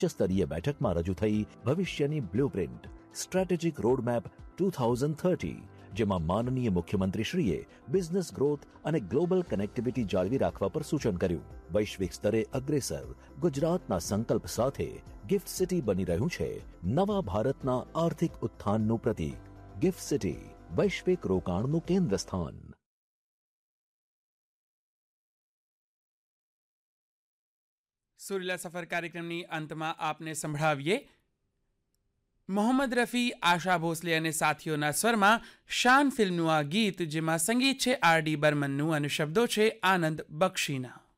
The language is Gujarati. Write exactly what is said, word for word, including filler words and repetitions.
સ્તરીય બેઠકમાં રજૂ થઈ ભવિષ્યની blueprint strategic roadmap two thousand thirty, જેમાં માનનીય મુખ્યમંત્રીશ્રીએ બિઝનેસ ગ્રોથ અને ગ્લોબલ કનેક્ટિવિટી જાળવી રાખવા પર સૂચન કર્યું. વૈશ્વિક સ્તરે અગ્રેસર ગુજરાતના સંકલ્પ સાથે ગિફ્ટ સિટી બની રહ્યું છે નવા ભારતના આર્થિક ઉત્થાનનું પ્રતીક. ગિફ્ટ સિટી, વૈશ્વિક રોકાણનું કેન્દ્ર સ્થાન. સુરીલા સફર કાર્યક્રમની અંતમાં આપને સંભળાવીએ મોહમ્મદ રફી, આશા ભોસલે અને સાથીઓના સ્વરમાં શાન ફિલ્મનું આ ગીત, જેમાં સંગીત છે આર ડી બર્મનનું અને શબ્દો છે આનંદ બક્ષીના.